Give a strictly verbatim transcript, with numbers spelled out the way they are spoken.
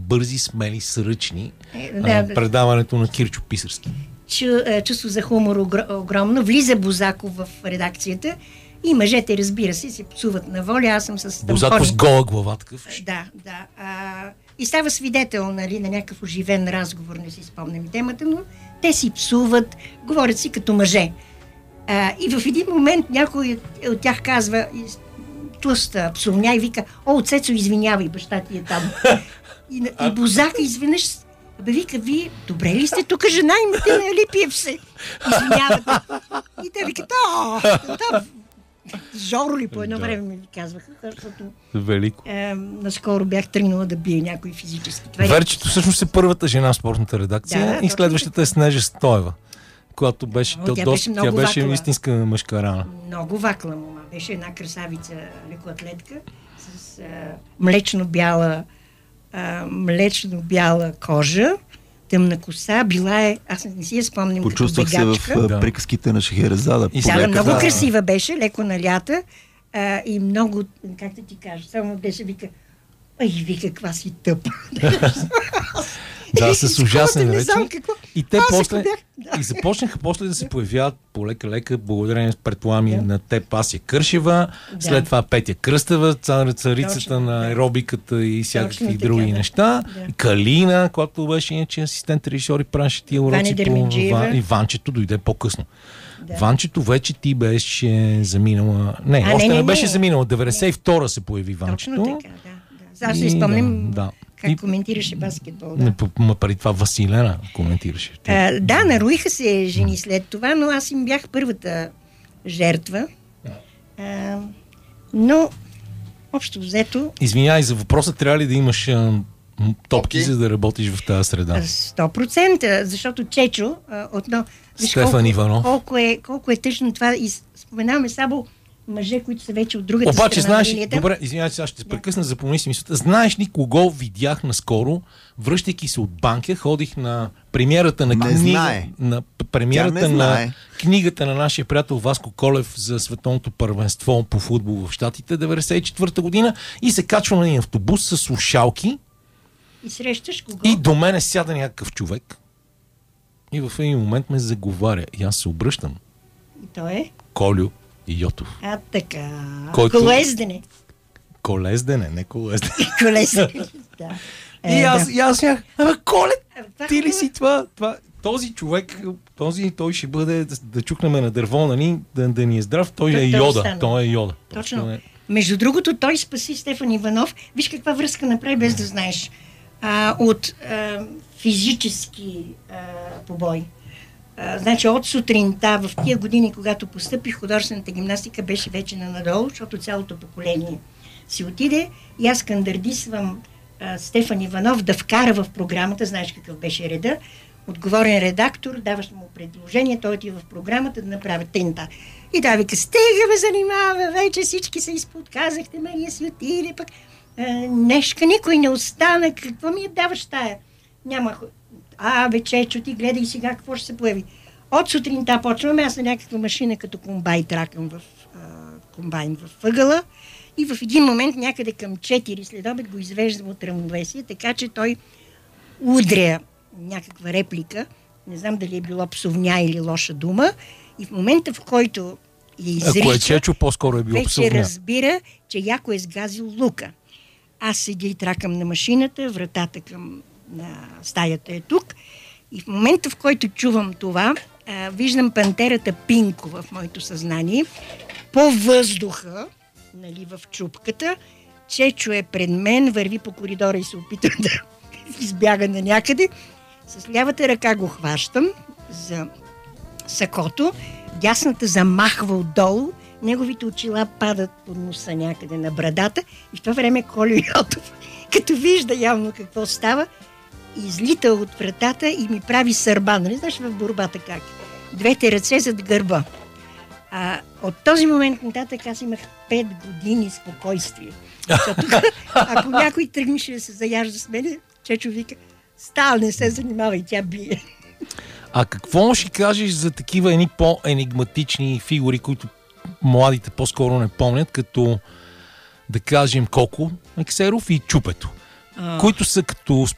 бързи, смели, сръчни. Е, а, да, предаването на Кирчо Писарски. Чу, чувство за хумор огромно. Влиза Бозаков в редакцията и мъжете, разбира се, се псуват на воля. Аз съм с... Бозаков с гола глава такъв. Да, да. А, и става свидетел, нали, на някакъв оживен разговор, не си спомням темата, но те си псуват, говорят си като мъже. А, и в един момент някой от тях казва, тлъста, псовня и вика: о, Цецо, извинявай, баща ти е там. И, и Бозака изведнъж бе вика: вие добре ли сте тук, жена имате, нали, Пиев се? Извинявате. И те викат: о, да, Жоро ли по едно да. време ми казваха, защото Велико. Е, наскоро бях тръгнала да бия някой физически. Това Верчето е... всъщност е първата жена в спортната редакция, да, и следващата е Снежа Стоева, която беше, О, тя, тя доста, беше, тя беше вакла. истинска мъжка рана. Много вакла мома. Беше една красавица лекоатлетка с а, млечно-бяла а, млечно-бяла кожа, тъмна коса, била е, аз не си я спомням, почувствах се в да. приказките на Шехерезада. И да, много да. красива беше, леко налята а, и много, как да ти кажа, само де се вика: ай, вика, каква си тъпа. Да, с ужасен речи. И те Аз после да. и започнаха после да се появяват полека-лека, благодарение, предполагам, да. на те Пася Кършева, да. след това Петя Кръстева, царицата Точно, на аеробиката и всякакви други така, неща. Да. Калина, която беше иначе асистент режисьор и правеше тия уроци по Иванчето, дойде по-късно. Да. Ванчето вече ти беше заминала. Не, а, още не, не, не беше не. заминала. деветдесет и втора се появи Ванчето. Точно така, да. да. Аз не спомням да, как и... коментираше баскетбол. Да. Ма преди това Василена коментираше. А, да, наруиха се жени след това, но аз им бях първата жертва. А, но общо взето... Извинявай за въпроса, трябва ли да имаш а, топки, okay. за да работиш в тази среда? сто процента, защото Чечо а, отново... Стефан колко, Иванов. Колко е, колко е тъжно това, и споменаваме само мъже, които са вече от другата Обаче, страна. знаеш, добре, извинявай, сега ще се прекъсна, за помисли си мисълта. Знаеш ли кого видях наскоро, връщайки се от банка, ходих на премиерата на книга, на премиерата на книгата на нашия приятел Васко Колев за световното първенство по футбол в Щатите деветдесет и четвърта година, и се качвам на един автобус с слушалки. И срещаш кого? И до мене сяда някакъв човек. И в един момент ме заговаря. И аз се обръщам. И той е? Колю Йотов. А, така. Който... Колездене. Колездене, не колездене. Колездене, да. И аз, да. и аз нях, ама Колет, а, ти ли си това? това? Този човек, този, той ще бъде да, да чукнем на дърво, нали, да, да ни е здрав. Той той, е той Йода. остана. Той е Йода. Точно. Е... Между другото, той спаси Стефан Иванов. Виж каква връзка направи, без да знаеш. А, от а, физически а, побой. А, значи от сутринта, в тия години, когато постъпих, художествената гимнастика беше вече на надолу, защото цялото поколение си отиде, и аз кандидатствам Стефан Иванов да вкара в програмата, знаеш какъв беше реда, отговорен редактор, даваш му предложение, той отива в програмата да направи тента. И да вика: стига ме занимава, вече всички се изподказахте, Мария си отиде, пък днешка никой не остана, какво ми я даваш тая? Няма. А, бе, Чечо, ти гледай сега какво ще се появи. От сутринта почваме, аз на някаква машина като комбай тракам в а, комбайн в ъгъла, и в един момент някъде към четири след обед го извеждам от равновесие, така че той удря някаква реплика, не знам дали е било псовня или лоша дума, и в момента, в който я изрича, Ако е Чечо, по-скоро е било вече псовня. разбира, че яко е сгазил лука. Аз седя и тракам на машината, вратата към на стаята е тук, и в момента, в който чувам това, а, виждам пантерата Пинко в моето съзнание, по въздуха, нали, в чупката. Чечо е пред мен, върви по коридора и се опитва да избяга на някъде. С лявата ръка го хващам за сакото, дясната замахва отдолу, неговите очила падат под носа някъде на брадата, и в това време Колю Йотов, като вижда явно какво става, излита от вратата и ми прави сърба. Нали знаеш в борбата как? Двете ръце зад гърба. А, от този момент нататък аз имах пет години спокойствие. Защото ако някой тръгнеше да се заяжда с мене, Чечо вика: става, не се занимава, и тя бие. А какво ще кажеш за такива едни по-енигматични фигури, които младите по-скоро не помнят, като, да кажем, Коко Ексеров и Чупето, а... които са като